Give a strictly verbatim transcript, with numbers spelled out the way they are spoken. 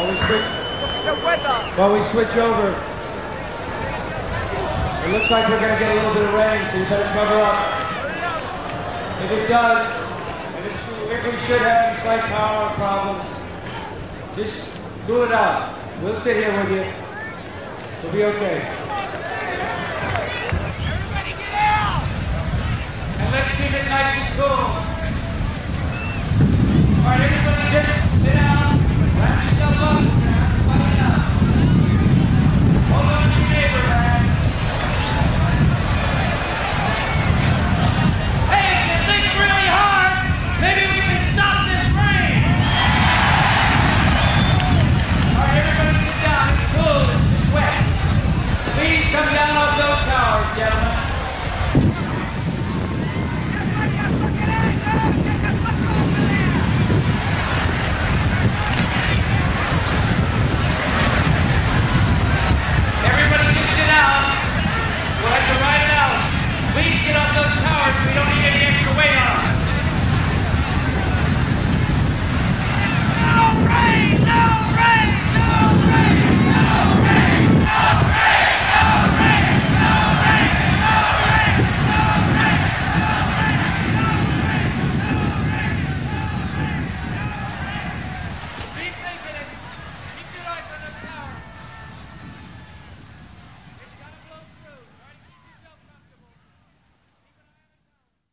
we switch, while we switch over, it looks like we're going to get a little bit of rain, so you better cover up. If it does, if, it should, if we should have any slight power problem, just cool it out. We'll sit here with you. We'll be okay. Everybody get out! And let's keep it nice and cool.